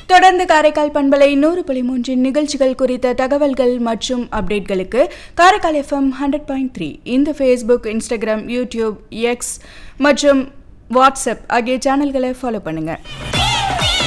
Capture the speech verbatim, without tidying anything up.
தொடர்ந்து காரைக்கால் பண்பலை நூறு புள்ளி மூன்றின் நிகழ்ச்சிகள் குறித்த தகவல்கள் மற்றும் அப்டேட்களுக்கு Karaikal FM hundred point three இந்த ஃபேஸ்புக், இன்ஸ்டாகிராம், யூடியூப், எக்ஸ் மற்றும் வாட்ஸ்அப் ஆகிய சேனல்களை ஃபாலோ பண்ணுங்க.